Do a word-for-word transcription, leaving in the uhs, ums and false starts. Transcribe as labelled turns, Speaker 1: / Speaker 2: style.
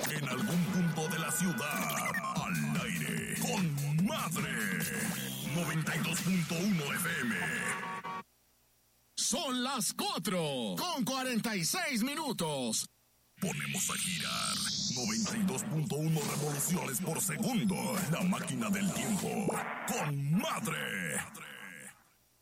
Speaker 1: En algún punto de la ciudad, al aire, con madre. noventa y dos punto uno F M.
Speaker 2: Son las cuatro con cuarenta y seis minutos.
Speaker 1: Ponemos a girar noventa y dos punto uno revoluciones por segundo. La máquina del tiempo. Con madre.